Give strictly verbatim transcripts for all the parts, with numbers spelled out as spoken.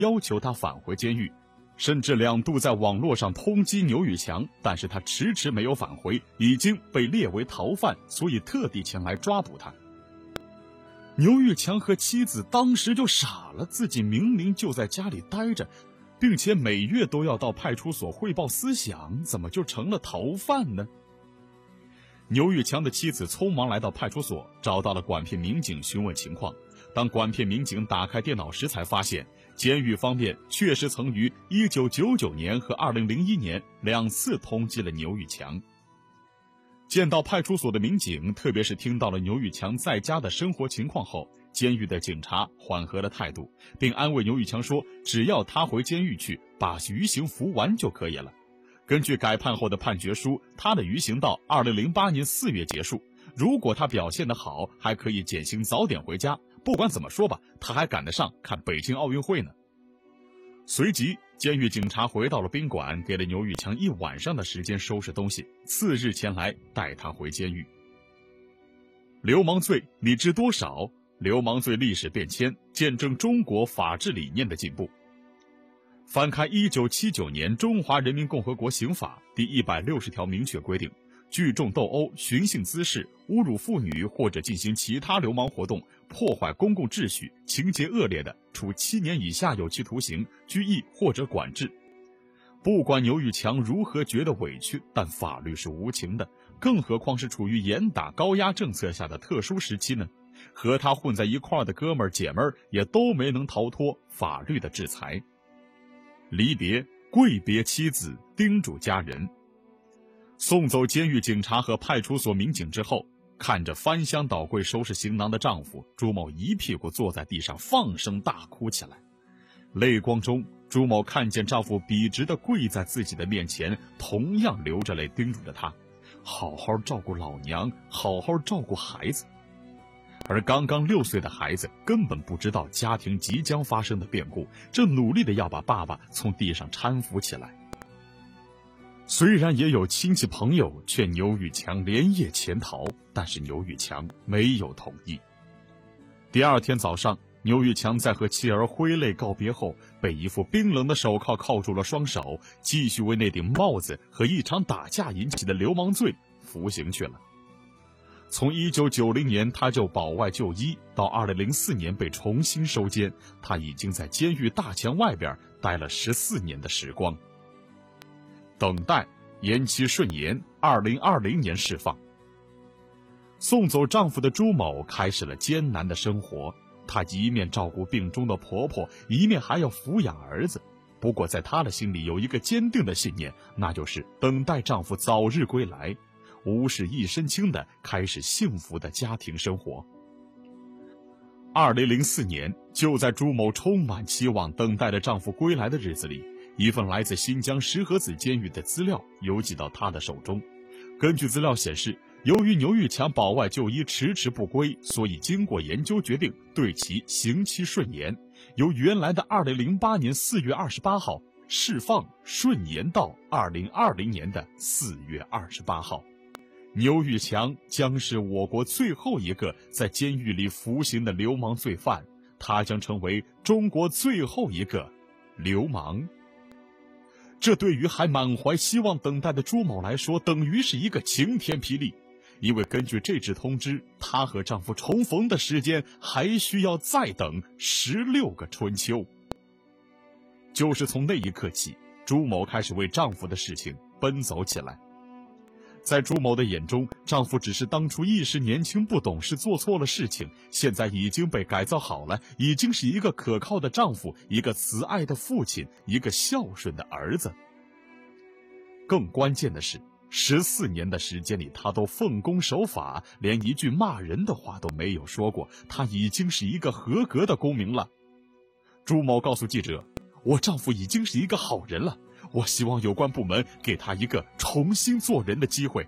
要求他返回监狱，甚至两度在网络上通缉牛玉强，但是他迟迟没有返回，已经被列为逃犯，所以特地前来抓捕他。牛玉强和妻子当时就傻了，自己明明就在家里待着，并且每月都要到派出所汇报思想，怎么就成了逃犯呢？牛玉强的妻子匆忙来到派出所，找到了管片民警询问情况。当管片民警打开电脑时，才发现监狱方面确实曾于一九九九年和二零零一年两次通缉了牛玉强。见到派出所的民警，特别是听到了牛玉强在家的生活情况后，监狱的警察缓和了态度，并安慰牛玉强说，只要他回监狱去，把余刑服完就可以了。根据改判后的判决书，他的余刑到二零零八年四月结束，如果他表现得好，还可以减刑早点回家。不管怎么说吧，他还赶得上看北京奥运会呢。随即监狱警察回到了宾馆，给了牛玉强一晚上的时间收拾东西，次日前来带他回监狱。流氓罪你知多少？流氓罪历史变迁，见证中国法治理念的进步。翻开一九七九年中华人民共和国刑法第一百六十条明确规定，聚众斗殴、寻衅滋事、侮辱妇女或者进行其他流氓活动，破坏公共秩序，情节恶劣的，处七年以下有期徒刑、拘役或者管制。不管牛玉强如何觉得委屈，但法律是无情的，更何况是处于严打高压政策下的特殊时期呢？和他混在一块儿的哥们儿姐们儿也都没能逃脱法律的制裁。离别，跪别妻子，叮嘱家人。送走监狱警察和派出所民警之后，看着翻箱倒柜收拾行囊的丈夫，朱某一屁股坐在地上放声大哭起来。泪光中，朱某看见丈夫笔直地跪在自己的面前，同样流着泪叮嘱着他好好照顾老娘，好好照顾孩子。而刚刚六岁的孩子根本不知道家庭即将发生的变故，正努力地要把爸爸从地上搀扶起来。虽然也有亲戚朋友劝牛玉强连夜潜逃，但是牛玉强没有同意。第二天早上，牛玉强在和妻儿挥泪告别后，被一副冰冷的手铐铐住了双手，继续为那顶帽子和一场打架引起的流氓罪服刑去了。从一九九零年他就保外就医，到二零零四年被重新收监，他已经在监狱大墙外边待了十四年的时光。等待，延期顺延，二零二零年释放。送走丈夫的朱某开始了艰难的生活，她一面照顾病中的婆婆，一面还要抚养儿子。不过在她的心里有一个坚定的信念，那就是等待丈夫早日归来，无事一身轻地开始幸福的家庭生活。二零零四年，就在朱某充满期望等待着丈夫归来的日子里，一份来自新疆石河子监狱的资料邮寄到她的手中。根据资料显示，由于牛玉强保外就医迟迟不归，所以经过研究决定对其刑期顺延，由原来的二零零八年四月二十八号释放顺延到二零二零年的四月二十八号。牛玉强将是我国最后一个在监狱里服刑的流氓罪犯，他将成为中国最后一个流氓。这对于还满怀希望等待的朱某来说，等于是一个晴天霹雳，因为根据这纸通知，她和丈夫重逢的时间还需要再等十六个春秋。就是从那一刻起，朱某开始为丈夫的事情奔走起来。在朱某的眼中，丈夫只是当初一时年轻不懂事做错了事情，现在已经被改造好了，已经是一个可靠的丈夫，一个慈爱的父亲，一个孝顺的儿子。更关键的是，十四年的时间里，他都奉公守法，连一句骂人的话都没有说过，他已经是一个合格的公民了。朱某告诉记者，我丈夫已经是一个好人了，我希望有关部门给他一个重新做人的机会。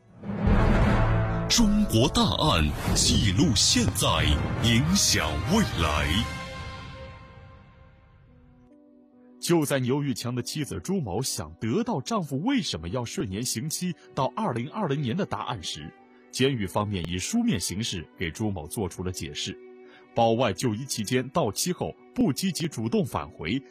中国大案记录现在，影响未来。 就在牛玉强的妻子朱某想得到丈夫为什么要顺延刑期到二零二零年的答案时，监狱方面以书面形式给朱某做出了解释。 保外就医期间到期后不积极主动返回，